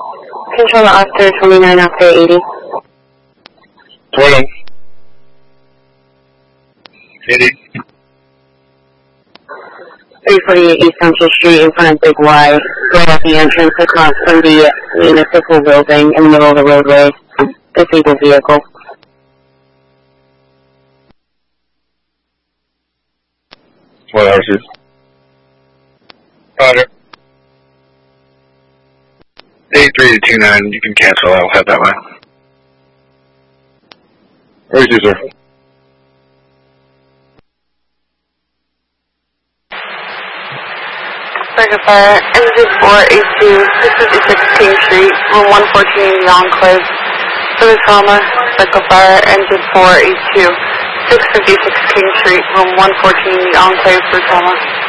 Control to Oscar 29 after 80. 20. 80. 348 East Central Street in front of Big Y. Go at the entrance across from the municipal building in the middle of the roadway. Disabled vehicle. What hours? Roger. 8329, you can cancel. I'll head that way. 32, sir. Circuit Fire, engine 482, 656 King Street, room 114 in the Enclave. For the trauma, Circuit Fire, engine 482, 656 King Street, room 114 in the Enclave for trauma.